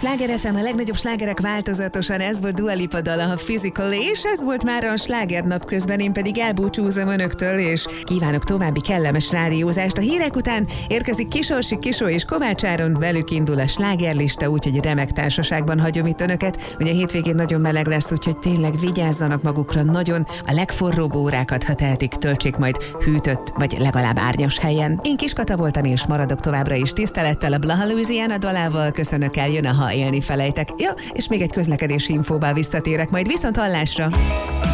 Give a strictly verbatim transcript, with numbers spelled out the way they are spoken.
Sláger ef em, a legnagyobb slágerek változatosan, ez volt Dua Lipa dala, a Physical, és ez volt már a Sláger nap közben, én pedig elbúcsúzom önöktől, és kívánok további kellemes rádiózást. A hírek után érkezik Kisorsi Kisó és Kovács Áron, velük indul a slágerlista, úgyhogy remek társaságban hagyom itt önöket. Ugye hétvégén nagyon meleg lesz, úgyhogy tényleg vigyázzanak magukra nagyon, a legforróbb órákat, ha tehetik, töltsék majd hűtött, vagy legalább árnyas helyen. Én Kiskata voltam, és maradok továbbra is tisztelettel a Blaha Louisiana dalával. Köszönök, eljön, ha élni felejtek. Ja, és még egy közlekedési infóval visszatérek, majd viszont hallásra.